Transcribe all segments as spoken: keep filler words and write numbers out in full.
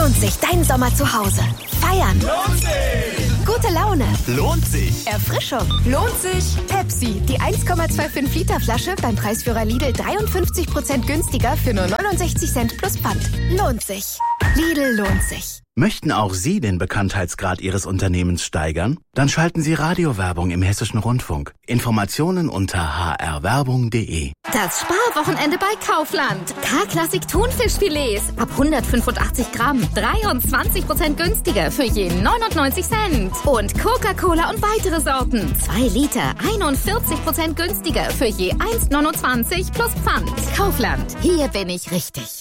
Lohnt sich dein Sommer zu Hause? Feiern. Lohnt sich. Gute Laune. Lohnt sich. Erfrischung. Lohnt sich. Pepsi, die eins Komma fünfundzwanzig Liter Flasche beim Preisführer Lidl dreiundfünfzig Prozent günstiger für nur neunundsechzig Cent plus Pfand. Lohnt sich. Lidl lohnt sich. Möchten auch Sie den Bekanntheitsgrad Ihres Unternehmens steigern? Dann schalten Sie Radiowerbung im Hessischen Rundfunk. Informationen unter h r werbung punkt d e. Das Sparwochenende bei Kaufland. K-Klassik Thunfischfilets ab hundertfünfundachtzig Gramm. dreiundzwanzig Prozent günstiger für je neunundneunzig Cent. Und Coca-Cola und weitere Sorten. zwei Liter, einundvierzig Prozent günstiger für je eins Komma neunundzwanzig plus Pfand. Kaufland. Hier bin ich richtig.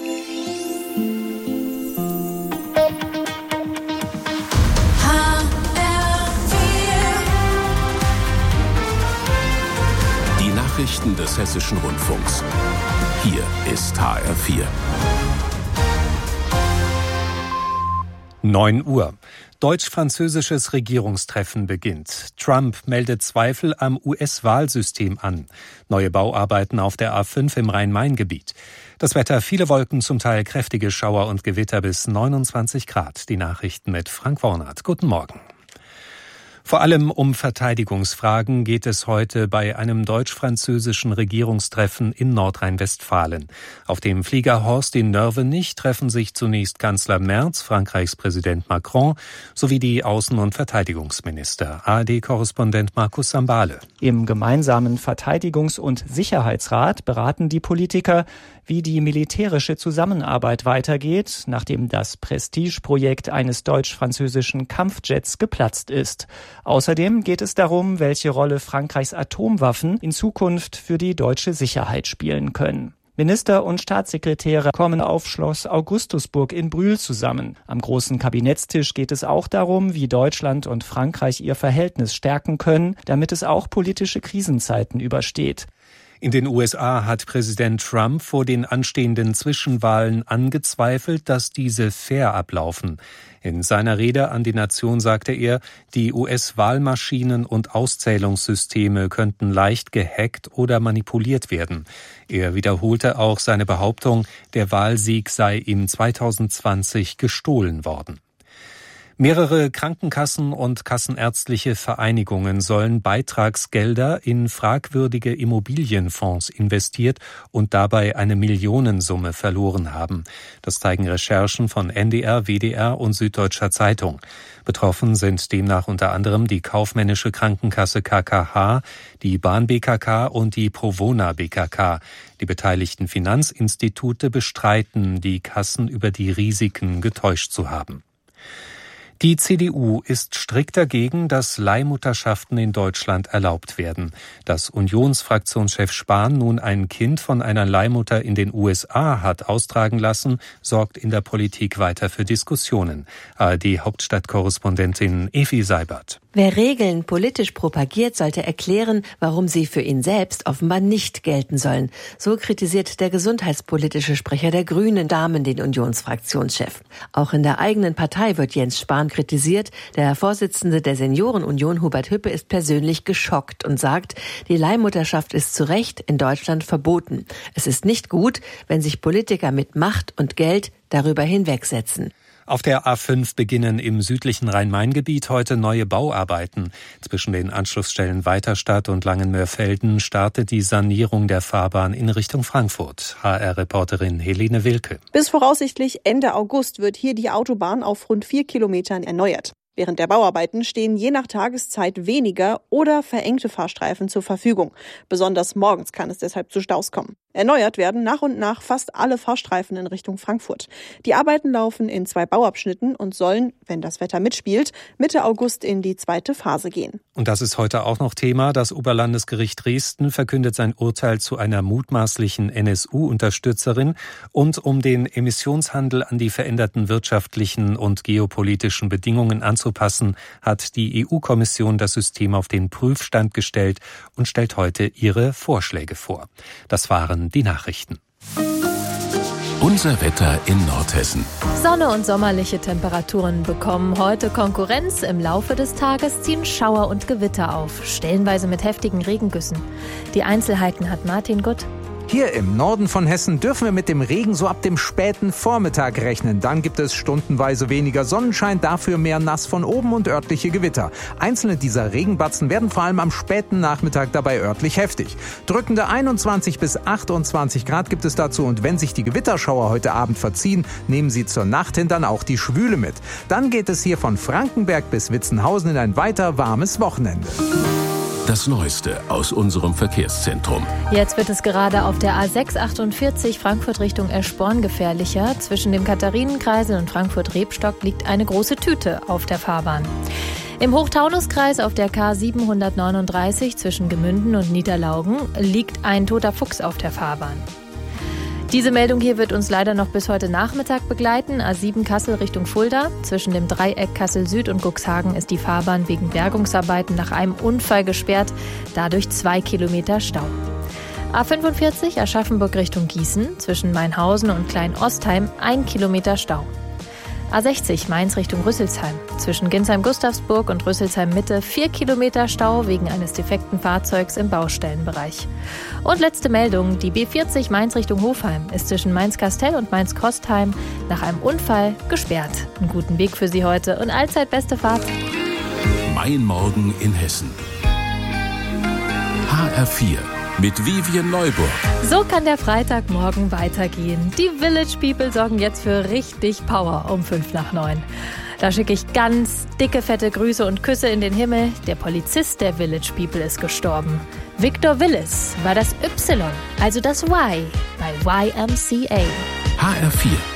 Nachrichten des Hessischen Rundfunks. Hier ist H R vier. neun Uhr. Deutsch-französisches Regierungstreffen beginnt. Trump meldet Zweifel am U S-Wahlsystem an. Neue Bauarbeiten auf der A fünf im Rhein-Main-Gebiet. Das Wetter, viele Wolken, zum Teil kräftige Schauer und Gewitter bis neunundzwanzig Grad. Die Nachrichten mit Frank Wornert. Guten Morgen. Vor allem um Verteidigungsfragen geht es heute bei einem deutsch-französischen Regierungstreffen in Nordrhein-Westfalen. Auf dem Flieger Horst in Nörvenich treffen sich zunächst Kanzler Merz, Frankreichs Präsident Macron sowie die Außen- und Verteidigungsminister. A R D-Korrespondent Markus Sambale. Im gemeinsamen Verteidigungs- und Sicherheitsrat beraten die Politiker, wie die militärische Zusammenarbeit weitergeht, nachdem das Prestigeprojekt eines deutsch-französischen Kampfjets geplatzt ist. Außerdem geht es darum, welche Rolle Frankreichs Atomwaffen in Zukunft für die deutsche Sicherheit spielen können. Minister und Staatssekretäre kommen auf Schloss Augustusburg in Brühl zusammen. Am großen Kabinettstisch geht es auch darum, wie Deutschland und Frankreich ihr Verhältnis stärken können, damit es auch politische Krisenzeiten übersteht. In den U S A hat Präsident Trump vor den anstehenden Zwischenwahlen angezweifelt, dass diese fair ablaufen. In seiner Rede an die Nation sagte er, die U S-Wahlmaschinen und Auszählungssysteme könnten leicht gehackt oder manipuliert werden. Er wiederholte auch seine Behauptung, der Wahlsieg sei ihm zweitausendzwanzig gestohlen worden. Mehrere Krankenkassen und kassenärztliche Vereinigungen sollen Beitragsgelder in fragwürdige Immobilienfonds investiert und dabei eine Millionensumme verloren haben. Das zeigen Recherchen von N D R, W D R und Süddeutscher Zeitung. Betroffen sind demnach unter anderem die kaufmännische Krankenkasse K K H, die Bahn B K K und die Provona B K K. Die beteiligten Finanzinstitute bestreiten, die Kassen über die Risiken getäuscht zu haben. Die C D U ist strikt dagegen, dass Leihmutterschaften in Deutschland erlaubt werden. Dass Unionsfraktionschef Spahn nun ein Kind von einer Leihmutter in den U S A hat austragen lassen, sorgt in der Politik weiter für Diskussionen. A R D-Hauptstadtkorrespondentin Evi Seibert. Wer Regeln politisch propagiert, sollte erklären, warum sie für ihn selbst offenbar nicht gelten sollen. So kritisiert der gesundheitspolitische Sprecher der Grünen Damen den Unionsfraktionschef. Auch in der eigenen Partei wird Jens Spahn kritisiert. Der Vorsitzende der Seniorenunion, Hubert Hüppe, ist persönlich geschockt und sagt, die Leihmutterschaft ist zu Recht in Deutschland verboten. Es ist nicht gut, wenn sich Politiker mit Macht und Geld darüber hinwegsetzen. Auf der A fünf beginnen im südlichen Rhein-Main-Gebiet heute neue Bauarbeiten. Zwischen den Anschlussstellen Weiterstadt und Langenmörfelden startet die Sanierung der Fahrbahn in Richtung Frankfurt. H R-Reporterin Helene Wilke. Bis voraussichtlich Ende August wird hier die Autobahn auf rund vier Kilometern erneuert. Während der Bauarbeiten stehen je nach Tageszeit weniger oder verengte Fahrstreifen zur Verfügung. Besonders morgens kann es deshalb zu Staus kommen. Erneuert werden nach und nach fast alle Fahrstreifen in Richtung Frankfurt. Die Arbeiten laufen in zwei Bauabschnitten und sollen, wenn das Wetter mitspielt, Mitte August in die zweite Phase gehen. Und das ist heute auch noch Thema. Das Oberlandesgericht Dresden verkündet sein Urteil zu einer mutmaßlichen N S U-Unterstützerin und um den Emissionshandel an die veränderten wirtschaftlichen und geopolitischen Bedingungen anzupassen, hat die E U-Kommission das System auf den Prüfstand gestellt und stellt heute ihre Vorschläge vor. Das waren die Nachrichten. Unser Wetter in Nordhessen. Sonne und sommerliche Temperaturen bekommen heute Konkurrenz. Im Laufe des Tages ziehen Schauer und Gewitter auf, stellenweise mit heftigen Regengüssen. Die Einzelheiten hat Martin Gutt. Hier im Norden von Hessen dürfen wir mit dem Regen so ab dem späten Vormittag rechnen. Dann gibt es stundenweise weniger Sonnenschein, dafür mehr Nass von oben und örtliche Gewitter. Einzelne dieser Regenbatzen werden vor allem am späten Nachmittag dabei örtlich heftig. Drückende einundzwanzig bis achtundzwanzig Grad gibt es dazu, und wenn sich die Gewitterschauer heute Abend verziehen, nehmen sie zur Nacht hin dann auch die Schwüle mit. Dann geht es hier von Frankenberg bis Witzenhausen in ein weiter warmes Wochenende. Das Neueste aus unserem Verkehrszentrum. Jetzt wird es gerade auf der A sechs achtundvierzig Frankfurt Richtung Eschborn gefährlicher. Zwischen dem Katharinenkreisel und Frankfurt-Rebstock liegt eine große Tüte auf der Fahrbahn. Im Hochtaunuskreis auf der K siebenhundertneununddreißig zwischen Gemünden und Niederlaugen liegt ein toter Fuchs auf der Fahrbahn. Diese Meldung hier wird uns leider noch bis heute Nachmittag begleiten. A sieben Kassel Richtung Fulda. Zwischen dem Dreieck Kassel Süd und Cuxhagen ist die Fahrbahn wegen Bergungsarbeiten nach einem Unfall gesperrt. Dadurch zwei Kilometer Stau. A fünfundvierzig Aschaffenburg Richtung Gießen. Zwischen Mainhausen und Klein-Ostheim ein Kilometer Stau. A sechzig Mainz Richtung Rüsselsheim. Zwischen Ginsheim-Gustavsburg und Rüsselsheim-Mitte vier Kilometer Stau wegen eines defekten Fahrzeugs im Baustellenbereich. Und letzte Meldung, die B vierzig Mainz Richtung Hofheim ist zwischen Mainz-Kastel und Mainz-Kostheim nach einem Unfall gesperrt. Einen guten Weg für Sie heute und allzeit beste Fahrt. Mein Morgen in Hessen. H R vier. Mit Vivian Neuburg. So kann der Freitagmorgen weitergehen. Die Village People sorgen jetzt für richtig Power um fünf nach neun. Da schicke ich ganz dicke, fette Grüße und Küsse in den Himmel. Der Polizist der Village People ist gestorben. Victor Willis war das Y, also das Y bei Y M C A. H R vier.